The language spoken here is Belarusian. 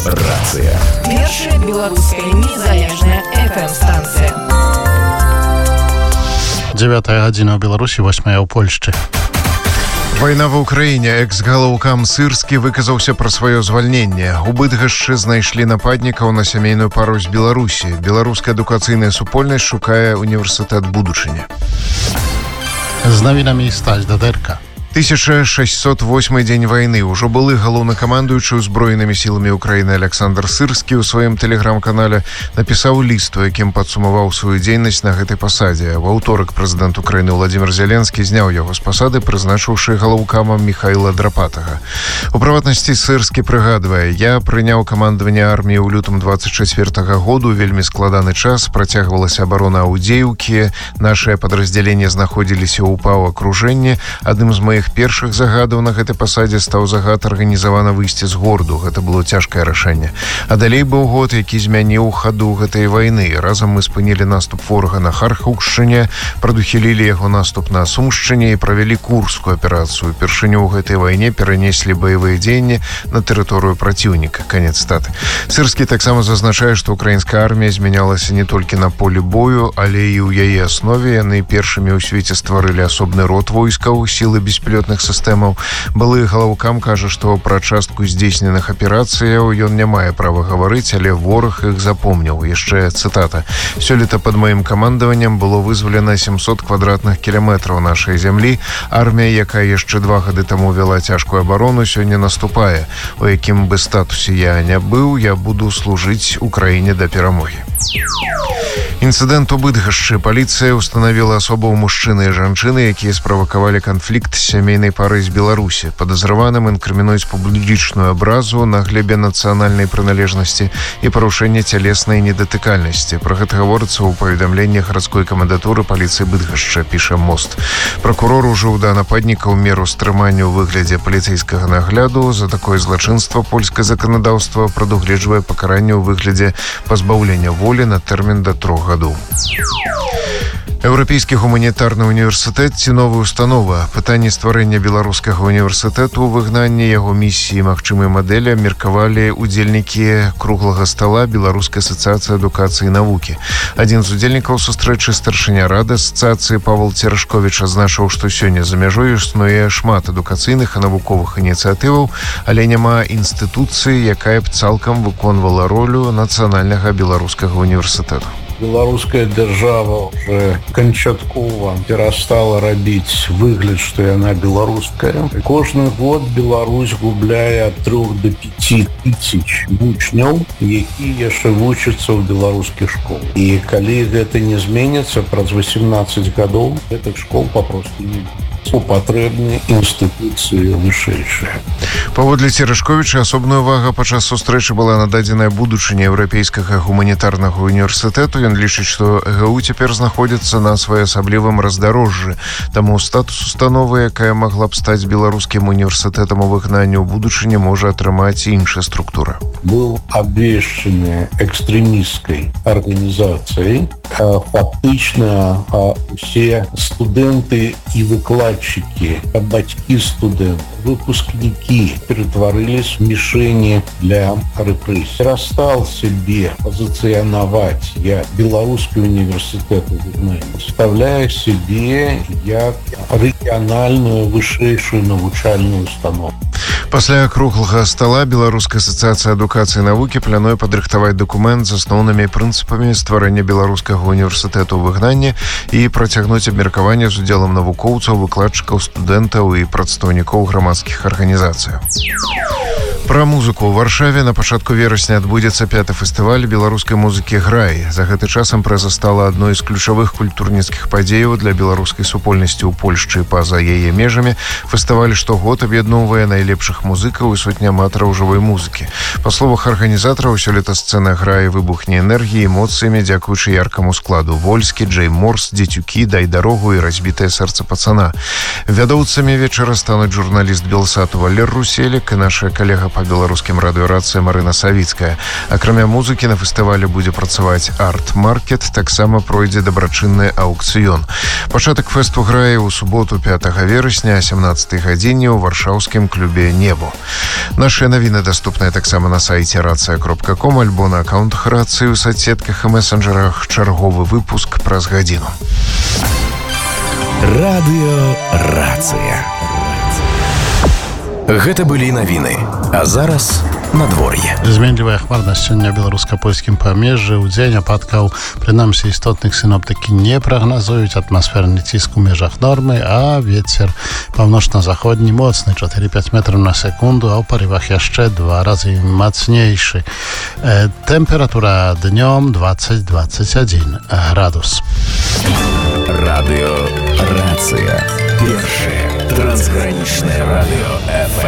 Рацыя. Першая беларуская незалежная FM-станцыя. 9 гадзіна ў Беларусі, 8 ў Польшчы. Вайна ва ўкраіне. Экс-галаўкам Сырскі выказаўся пра сваё звальненне. У Быдгашчы знайшлі нападнікаў на сямейную пару з Беларусі. Беларуская адукацыйная супольнасць шукае універсітэт будучыні. З навінамі Стась Дадэрка. 1608 дзень вайны. Ужо былы галоўнакамандуючы ўзброенымі сіламі Украіны Александр Сырскі ў сваім тэлеграм-канале напісаў ліст, у якім падсумаваў сваю дзейнасць на гэтай пасадзе. Ва ўторак прэзідэнт Украіны Владимир Зеленскі зняў яго з пасады, прызначыўшы галаўкамам Михаила Драпатага. У прыватнасці Сырскі прыгадвае: «Я прыняў камандаванне арміі ў лютым 24 году. Вельмі складаны час. Працягвалася абарона Аўдзеўкі. Нашыя падраздзяленні знаходзіліся ў паўакружэнні. Адным з маіх першых загадаў на гэтай пасадзе стаў загад арганізавана выйсці з гораду. Гэта было цяжкае рашэнне. А далей быў год, які змяніў хаду гэтай вайны. Разам мы спынілі наступ ворага на Харкаўшчыне, прадухілілі яго наступ на Сумшчыне і правялі Курскую аперацыю. Упершыню ў гэтай вайне перанеслі баявыя дзеянні на тэрыторыю праціўніка». Канец цытаты. Сырскі таксама зазначае, што украінская армія змянялася не толькі на полі бою, але і ў яе аснове. Яны першымі ў свеце стварылі асобны род войскаў сілы беспілотных сістэмаў. Былы галаўкам кажа, што пра частку здзейсненых аперацыяў ён не мае права гаварыць, але вораг іх запомніў. Яшчэ цытата: «Сёлета пад маім камандаваннем было вызвалена 700 квадратных кіламетраў нашай зямлі. Армія, якая яшчэ 2 гады таму вела цяжкую абарону, сёння наступае. У якім бы статусе я не быў, я буду служыць Украіне да перамогі». Інцыдэнт у Быдгашчы. Паліцыя ўстанавіла асобу мужчыны і жанчыны, якія справакавалі канфлікт з сямейнай парай з Беларусі. Падазраваным інкрымінуюць публічную абразу на глебе нацыянальнай прыналежнасці і парушэнне цялеснай недатыкальнасці. Пра гэта гаворыцца ў паведамленні гарадской камендатуры паліцыі Быдгашча, піша МОСТ. Пракурор ужыў да нападнікаў меру стрымання ў выглядзе паліцэйскага нагляду. За такое злачынства польскае заканадаўства прадугледжвае пакаранне ў выглядзе пазбаўлення волі на тэрмін да 3 гадоў. Еўрапейскі гуманітарны універсітэт ці новая установа. Пытанне стварэння беларускага універсітэту ў выгнанні яго місіі магчымай мадэлі абмеркавалі удзельнікі круглага стала Беларускай асацыяцыі адукацыі і навукі. Адзін з удзельнікаў сустрэчы, старшыня рады асацыяцыі Павел Церашковіч, адзначыў, што сёння за мяжой існуе шмат адукацыйных і навуковых ініцыятываў, але няма інстытуцыі, якая б цалкам выконвала ролю нацыянальнага беларускага універсітэту. Беларуская дзяржава уже канчаткова перастала рабіць выгляд, што яна беларуская. Кожны год Беларусь губляе ад 3 до 5 тысяч вучняў, якія яшчэ вучацца ў беларускіх школ. І калі гэта не зменіцца, праз 18 гадоў гэтых школ папросту не будзе. Патрэбны інстытуцыі вышэйшыя. Паводле Церашковіча, асобная ўвага падчас сустрэчы была нададзеная будучыні Еўрапейскага гуманітарнага універсітэту. Ён лічыць, што ЭГУ цяпер знаходзіцца на своеасаблівым раздарожжы. Таму статус установы, якая магла б стаць беларускім універсітэтам у выгнанні ў будучыні, можа атрымаць іншая структура. Быў абвешчаны экстрэмісцкай арганізацыяй. Фактычна усе студэнты і выкладчыкі, бацькі студэнтаў, выпускнікі ператварылись в мішені для рэпрэсій. Перастал себе пазіцыянаваць як беларускі універсітэт у выгнанні, ставляе себе як рэгіянальную вышэйшую навучальную установу. Пасля круглага стала Беларуская асацыяцыя адукацыі і навукі плануе падрыхтаваць дакумент з асноўнымі прынцыпамі стварэння беларускага універсітэту ў выгнанні і працягнуць абмеркаванне з удзелам навукоўцаў, выкладчыкаў, студэнтаў і прадстаўнікоў грамадскіх арганізацый. Пра музыку. У Варшаве на пачатку верасня адбудзецца 5-й фестываль беларускай музыкі «Грай». За гэты час імпрэза стала адной з ключавых культурніцкіх падзеяў для беларускай супольнасці ў Польшчы і па-за яе межамі. Фестываль штогод аб'ядноўвае найлепшых музыкаў і сотні аматараў жывой музыкі. Па словах арганізатараў, сёлета сцэна «Грай» выбухне энергіяй, эмоцыямі дзякуючы яркаму складу. Вольскі, Джей Морс, Дзецюкі, Дай дарогу і разбітае сэрца пацана. Вядоўцамі вечара стануць журналіст Белсату Валер Руселік і наша калега па беларускім радыёрацыі Марына Савіцкая. Акрамя музыкі на фестывалі будзе працаваць арт-маркет, таксама пройдзе дабрачынны аукцыён. Пачатак фэсту грае ў суботу 5 верасня о 17 гадзіне ў варшаўскім клубе «Небо». Нашыя навіны даступныя таксама на сайце racja.com альбо на аккаунтах рацыі ў соцсетках і месенджерах. Чарговы выпуск праз гадзіну. Радыёрацыя. Гэта былі навіны. А зараз надвор'е. Зменлівая хмарнасць сёння беларуска-польскім памежжы. У дзень ападкаў, прынамсі істотных сіноптыкі не прагназуюць. Атмасферны ціск у межах нормы, а вецер паўночна-заходні моцны 4-5 метраў на секунду, а ў парывах яшчэ 2 разы мацнейшы. Тэмпература днём 20-21 градус. Радыёрацыя. Першае трансгранічнае радыё ФМ.